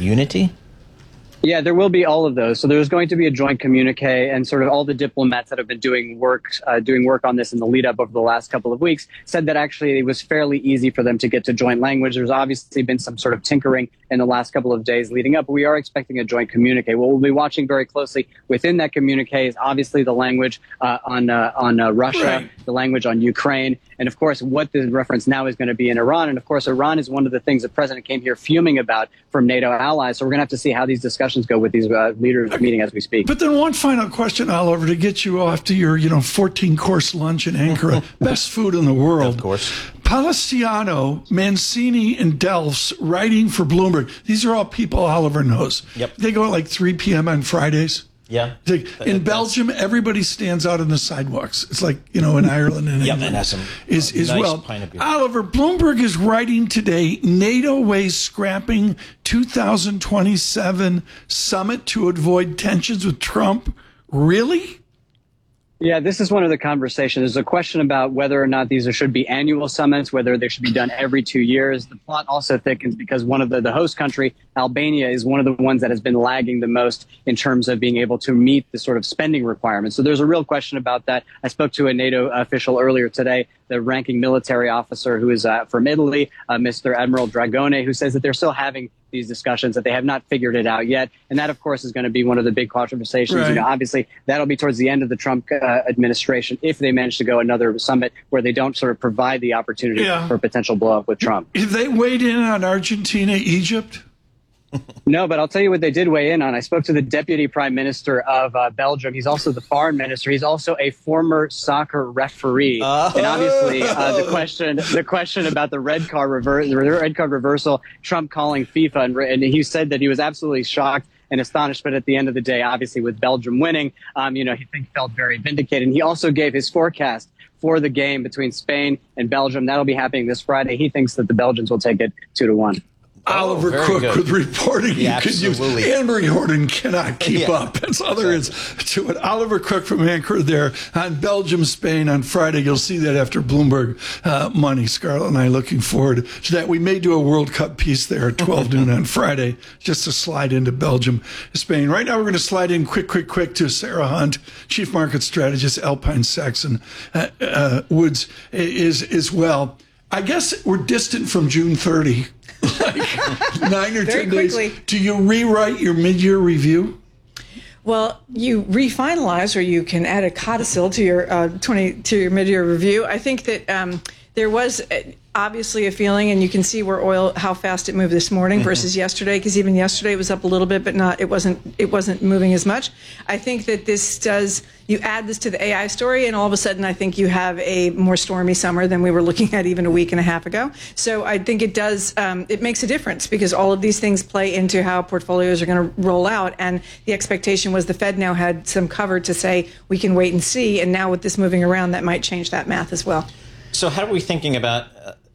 unity? Yeah, there will be all of those. So there's going to be a joint communique, and sort of all the diplomats that have been doing work on this in the lead up over the last couple of weeks said that actually it was fairly easy for them to get to joint language. There's obviously been some sort of tinkering in the last couple of days leading up, but we are expecting a joint communique. What we'll be watching very closely within that communique is obviously the language on Russia, right, the language on Ukraine, and of course what the reference now is going to be in Iran. And of course, Iran is one of the things the president came here fuming about from NATO allies. So we're going to have to see how these discussions go with these leaders meeting as we speak. But then one final question, Oliver, to get you off to your 14-course lunch in Ankara, best food in the world. Of course. Palaciano, Mancini, and Delfs writing for Bloomberg. These are all people Oliver knows. Yep. They go at like 3 p.m. on Fridays. Yeah. In Belgium, everybody stands out on the sidewalks. It's like, in Ireland and England. And has some is nice well. pint of beer. Oliver, Bloomberg is writing today, NATO weighs scrapping 2027 summit to avoid tensions with Trump. Really? Yeah, this is one of the conversations. There's a question about whether or not these should be annual summits, whether they should be done every 2 years. The plot also thickens because one of the host country, Albania, is one of the ones that has been lagging the most in terms of being able to meet the sort of spending requirements. So there's a real question about that. I spoke to a NATO official earlier today, the ranking military officer who is from Italy, Mr. Admiral Dragone, who says that they're still having these discussions, that they have not figured it out yet. And that, of course, is going to be one of the big conversations. Right. Obviously, that'll be towards the end of the Trump administration if they manage to go another summit where they don't sort of provide the opportunity for potential blow up with Trump. Have they weighed in on Argentina, Egypt? No, but I'll tell you what they did weigh in on. I spoke to the deputy prime minister of Belgium. He's also the foreign minister. He's also a former soccer referee. And obviously, the question about the red card reversal, Trump calling FIFA, and he said that he was absolutely shocked and astonished. But at the end of the day, obviously, with Belgium winning, he felt very vindicated. And he also gave his forecast for the game between Spain and Belgium. That'll be happening this Friday. He thinks that the Belgians will take it 2-1. Oliver Cook with reporting you could use. Anne-Marie Horton cannot keep up. That's all there is to it. Oliver Cook from Ankara there on Belgium, Spain on Friday. You'll see that after Bloomberg money. Scarlett and I looking forward to that. We may do a World Cup piece there at 12 noon on Friday just to slide into Belgium, Spain. Right now we're going to slide in quick to Sarah Hunt, Chief Market Strategist, Alpine Saxon Woods is as well. I guess we're distant from June 30. Like 9 or 10 days. Do you rewrite your mid-year review? Well, you refinalize, or you can add a codicil to your mid-year review. I think that there was obviously a feeling, and you can see where oil, how fast it moved this morning versus yesterday, because even yesterday it was up a little bit, but it wasn't moving as much. I think that you add this to the AI story, and all of a sudden I think you have a more stormy summer than we were looking at even a week and a half ago. So I think it does, it makes a difference, because all of these things play into how portfolios are going to roll out. And the expectation was the Fed now had some cover to say we can wait and see. And now with this moving around, that might change that math as well. So how are we thinking about,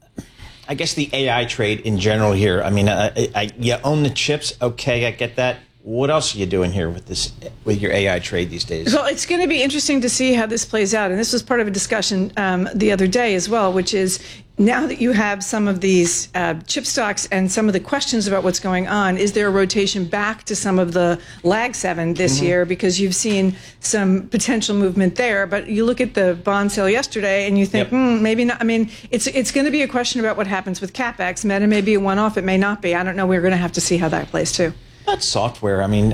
I guess, the AI trade in general here? I mean, you own the chips. Okay, I get that. What else are you doing here with your AI trade these days? Well, it's going to be interesting to see how this plays out. And this was part of a discussion the other day as well, which is now that you have some of these chip stocks and some of the questions about what's going on, is there a rotation back to some of the Lag 7 this year? Because you've seen some potential movement there. But you look at the bond sale yesterday and you think, maybe not. I mean, it's going to be a question about what happens with CapEx. Meta may be a one-off. It may not be. I don't know. We're going to have to see how that plays too. About software, I mean,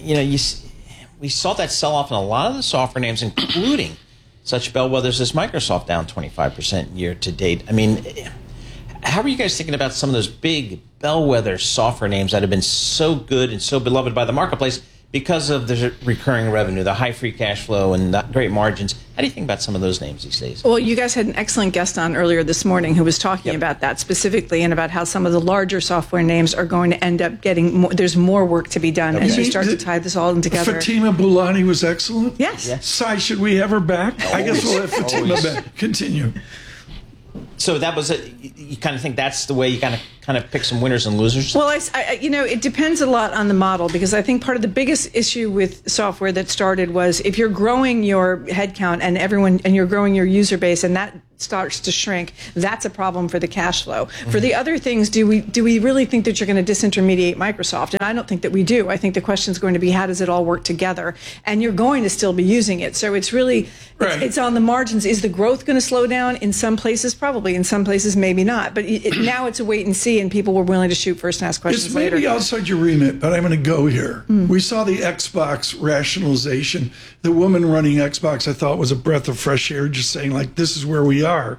we saw that sell-off in a lot of the software names, including such bellwethers as Microsoft, down 25% year to date. I mean, how are you guys thinking about some of those big bellwether software names that have been so good and so beloved by the marketplace because of the recurring revenue, the high free cash flow, and the great margins? How do you think about some of those names these days? Well, you guys had an excellent guest on earlier this morning who was talking about that specifically, and about how some of the larger software names are going to end up getting more, there's more work to be done as you start to tie this all in together. Fatima Boulani was excellent. Yes. Sai, should we have her back? I guess we'll have Fatima back. Continue. So that was you kind of think that's the way you kind of kind of pick some winners and losers? Well, it depends a lot on the model, because I think part of the biggest issue with software that started was if you're growing your headcount and you're growing your user base, and that starts to shrink, that's a problem for the cash flow. Mm-hmm. For the other things, do we really think that you're going to disintermediate Microsoft? And I don't think that we do. I think the question is going to be, how does it all work together? And you're going to still be using it. So it's really, it's on the margins. Is the growth going to slow down? In some places, probably. In some places, maybe not. But now it's a wait and see, and people were willing to shoot first and ask questions later. It's maybe outside your remit, but I'm going to go here. We saw the Xbox rationalization. The woman running Xbox, I thought, was a breath of fresh air, just saying, like, this is where we are.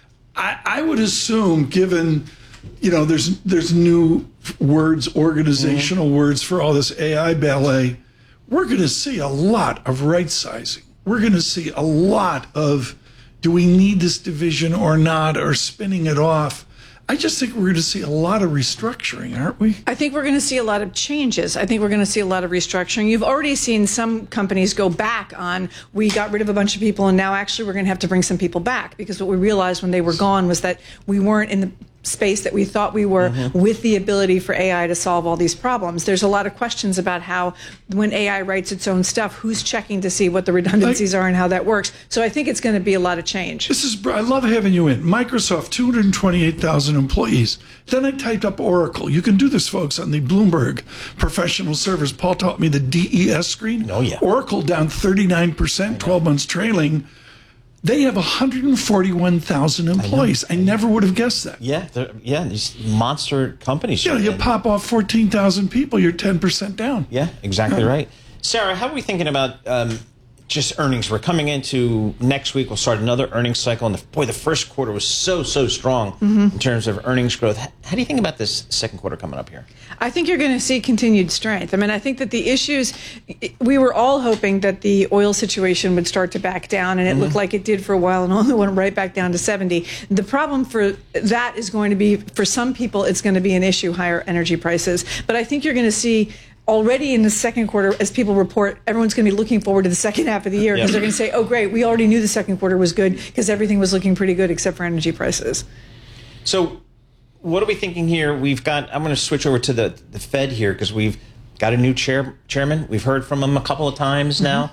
I would assume, given, there's new words, organizational words for all this AI ballet, we're going to see a lot of right sizing. We're going to see a lot of, do we need this division or not, or spinning it off. I just think we're going to see a lot of restructuring, aren't we? I think we're going to see a lot of changes. I think we're going to see a lot of restructuring. You've already seen some companies go back on, we got rid of a bunch of people, and now actually we're going to have to bring some people back, because what we realized when they were gone was that we weren't in the space that we thought we were with the ability for AI to solve all these problems. There's a lot of questions about how, when AI writes its own stuff, who's checking to see what the redundancies are and how that works. So I think it's going to be a lot of change. I love having you in. Microsoft, 228,000 employees. Then I typed up Oracle. You can do this, folks, on the Bloomberg professional servers. Paul taught me the DES screen. Oh, yeah. Oracle down 39%, 12 months trailing. They have 141,000 employees. I never would have guessed that. Yeah, these monster companies. Yeah, you pop off 14,000 people, you're 10% down. Yeah, exactly right. Sarah, how are we thinking about just earnings? We're coming into next week. We'll start another earnings cycle. And the first quarter was so strong in terms of earnings growth. How do you think about this second quarter coming up here? I think you're going to see continued strength. I mean, I think that the issues, we were all hoping that the oil situation would start to back down, and it looked like it did for a while and only went right back down to 70. The problem for that is going to be, for some people, it's going to be an issue, higher energy prices. But I think you're going to see already in the second quarter, as people report, everyone's going to be looking forward to the second half of the year, because they're going to say, oh, great, we already knew the second quarter was good because everything was looking pretty good except for energy prices. So what are we thinking here? I'm going to switch over to the Fed here, because we've got a new chairman. We've heard from him a couple of times now.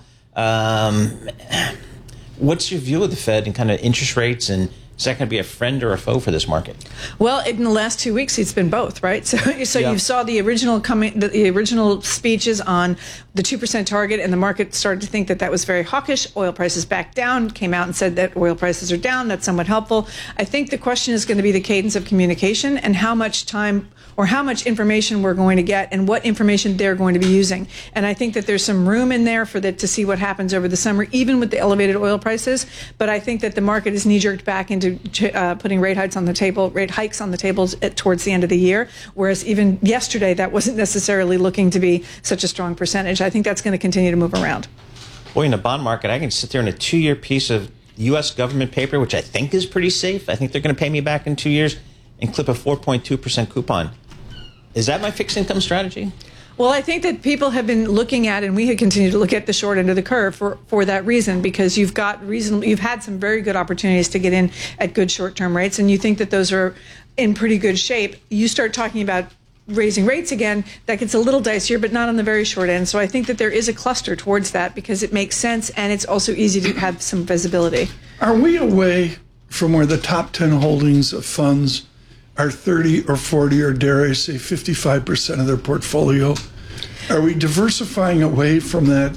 What's your view of the Fed and kind of interest rates, and is that going to be a friend or a foe for this market? Well, in the last 2 weeks, it's been both, right? So you saw the original speeches on the 2% target, and the market started to think that that was very hawkish. Oil prices backed down, came out and said that oil prices are down. That's somewhat helpful. I think the question is going to be the cadence of communication and how much time or how much information we're going to get and what information they're going to be using. And I think that there's some room in there for that to see what happens over the summer, even with the elevated oil prices. But I think that the market is knee-jerked back into putting rate hikes on the table towards the end of the year, whereas even yesterday that wasn't necessarily looking to be such a strong percentage. I think that's going to continue to move around. Boy, in the bond market, I can sit there in a 2-year piece of U.S. government paper, which I think is pretty safe. I think they're going to pay me back in 2 years, and clip a 4.2% coupon. Is that my fixed income strategy? Well, I think that people have been looking at, and we have continued to look at the short end of the curve for that reason, because you've had some very good opportunities to get in at good short-term rates, and you think that those are in pretty good shape. You start talking about raising rates again, that gets a little dicier, but not on the very short end. So I think that there is a cluster towards that because it makes sense, and it's also easy to have some visibility. Are we away from where the top 10 holdings of funds are 30 or 40 or, dare I say, 55% of their portfolio? Are we diversifying away from that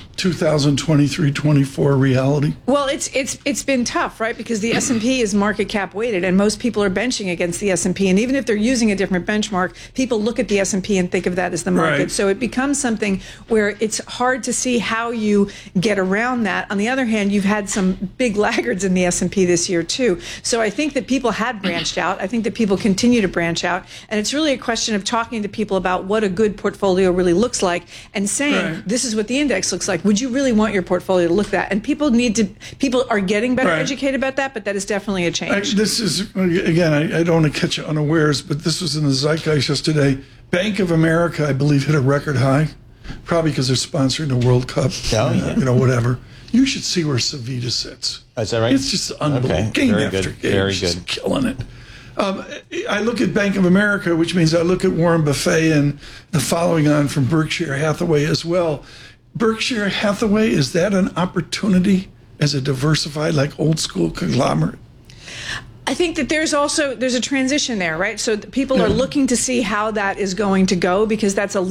2023-24 reality? Well, it's been tough, right? Because the S&P is market cap weighted, and most people are benching against the S&P. And even if they're using a different benchmark, people look at the S&P and think of that as the market. Right. So it becomes something where it's hard to see how you get around that. On the other hand, you've had some big laggards in the S&P this year too. So I think that people had branched out. I think that people continue to branch out, and it's really a question of talking to people about what a good portfolio really looks like, and saying, right, this is what the index looks like. Would you really want your portfolio to look that? And people are getting better educated about that, but that is definitely a change. This is, again, I don't want to catch you unawares, but this was in the zeitgeist yesterday. Bank of America, I believe, hit a record high, probably because they're sponsoring the World Cup, whatever. You should see where Savita sits. Is that right? It's just unbelievable. Okay. Game Very after good. game. Very She's good. Killing it. I look at Bank of America, which means I look at Warren Buffett and the following on from Berkshire Hathaway as well. Berkshire Hathaway, is that an opportunity as a diversified, like old school conglomerate? I think that there's a transition there, right? So people are looking to see how that is going to go, because that's a